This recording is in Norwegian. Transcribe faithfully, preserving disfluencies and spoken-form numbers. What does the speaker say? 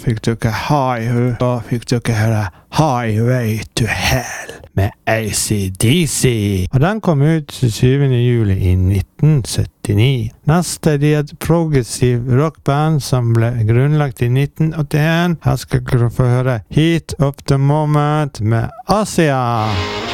fikk dere Hi-Ho. Da fikk dere høre Highway to Hell med A C D C. Og den kom ut syvende juli i nitten syttini. Neste de er et progressiv rockband som ble grunnlagt i nitten åttien. Her skal dere få høre Heat of the Moment med Asia.